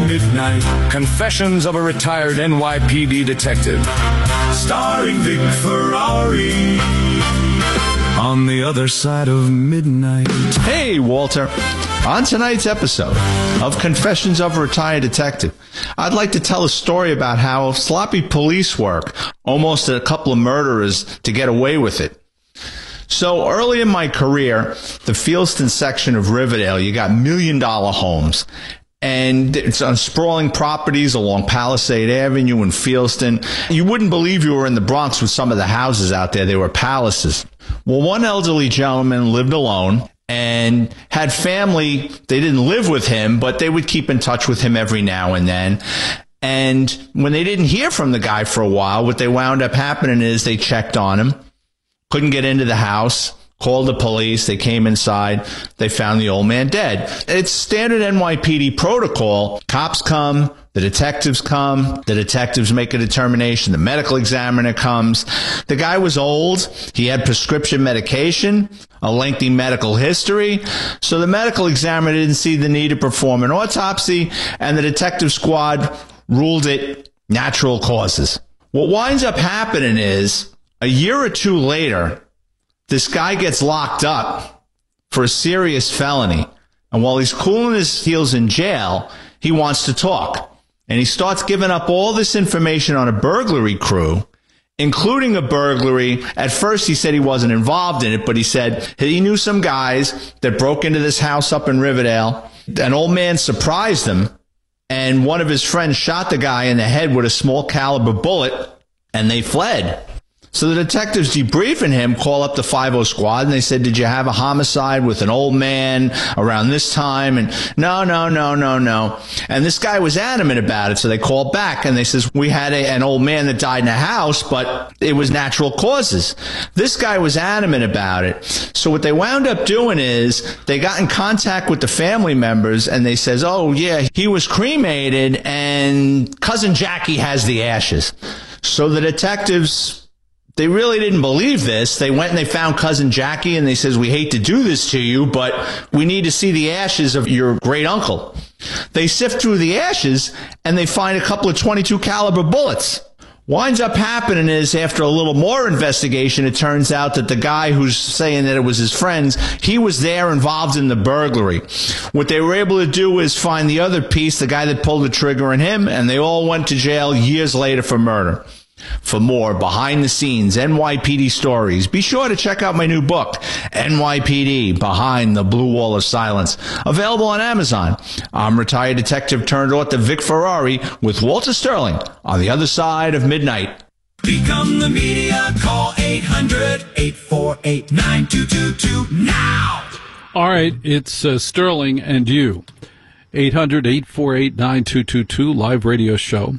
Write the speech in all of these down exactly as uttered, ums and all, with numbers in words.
midnight. Confessions of a retired N Y P D detective. Starring Vic Ferrari. On the other side of midnight. Hey, Walter. On tonight's episode of Confessions of a Retired Detective, I'd like to tell a story about how sloppy police work almost did a couple of murderers to get away with it. So early in my career, the Fieldston section of Riverdale, you got million dollar homes. And it's on sprawling properties along Palisade Avenue in Fieldston. You wouldn't believe you were in the Bronx with some of the houses out there. They were palaces. Well, one elderly gentleman lived alone and had family. They didn't live with him, but they would keep in touch with him every now and then. And when they didn't hear from the guy for a while, what they wound up happening is they checked on him, couldn't get into the house, called the police. They came inside. They found the old man dead. It's standard N Y P D protocol. Cops come. The detectives come. The detectives make a determination. The medical examiner comes. The guy was old. He had prescription medication, a lengthy medical history. So the medical examiner didn't see the need to perform an autopsy, and the detective squad ruled it natural causes. What winds up happening is a year or two later, this guy gets locked up for a serious felony. And while he's cooling his heels in jail, he wants to talk. And he starts giving up all this information on a burglary crew, including a burglary. At first, he said he wasn't involved in it, but he said he knew some guys that broke into this house up in Riverdale. An old man surprised him, and one of his friends shot the guy in the head with a small caliber bullet, and they fled. So the detectives debriefing him call up the five oh squad, and they said, did you have a homicide with an old man around this time? And no, no, no, no, no. And this guy was adamant about it, so they called back, and they says, we had a, an old man that died in a house, but it was natural causes. This guy was adamant about it. So what they wound up doing is they got in contact with the family members, and they says, oh, yeah, he was cremated, and Cousin Jackie has the ashes. So the detectives, they really didn't believe this. They went and they found Cousin Jackie, and they says, we hate to do this to you, but we need to see the ashes of your great uncle. They sift through the ashes, and they find a couple of twenty-two caliber bullets. Winds up happening is, after a little more investigation, it turns out that the guy who's saying that it was his friends, he was there involved in the burglary. What they were able to do is find the other piece, the guy that pulled the trigger, and him, and they all went to jail years later for murder. For more behind-the-scenes N Y P D stories, be sure to check out my new book, N Y P D, Behind the Blue Wall of Silence, available on Amazon. I'm retired detective turned author Vic Ferrari with Walter Sterling on the other side of midnight. Become the media. Call eight hundred, eight four eight, nine two two two now. All right, it's uh, Sterling and you. eight hundred, eight four eight, nine two two two, live radio show.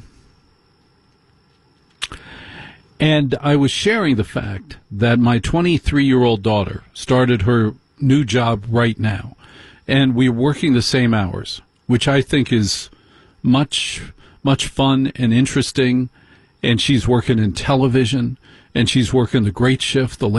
And I was sharing the fact that my twenty-three-year-old daughter started her new job right now, and we're working the same hours, which I think is much, much fun and interesting. And she's working in television, and she's working the great shift, the late